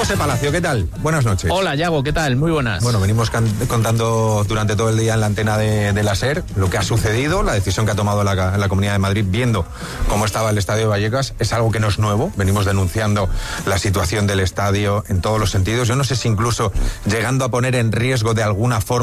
José Palacio, ¿qué tal? Buenas noches. Hola, Yago, ¿qué tal? Muy buenas. Bueno, venimos contando durante todo el día en la antena de la SER lo que ha sucedido, la decisión que ha tomado la Comunidad de Madrid, viendo cómo estaba el Estadio de Vallecas. Es algo que no es nuevo, venimos denunciando la situación del estadio en todos los sentidos. Yo no sé si incluso llegando a poner en riesgo de alguna forma